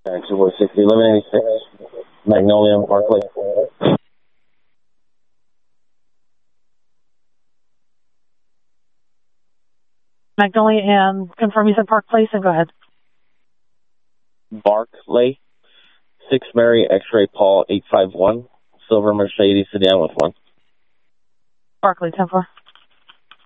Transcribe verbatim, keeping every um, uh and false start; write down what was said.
two four six, eleven eighty-six, Magnolia and Parkway. Magnolia and confirm you said Park Place, and go ahead. Barclay, six Mary, X-ray Paul, eight five one, silver Mercedes sedan with one. Barclay, ten four.